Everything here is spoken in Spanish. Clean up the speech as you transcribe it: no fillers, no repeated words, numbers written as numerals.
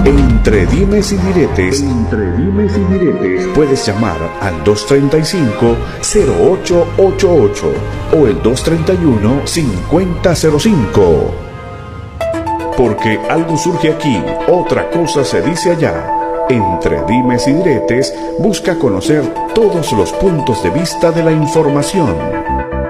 Entre dimes y diretes, puedes llamar al 235-0888 o el 231-5005. Porque algo surge aquí, otra cosa se dice allá. Entre dimes y diretes, busca conocer todos los puntos de vista de la información.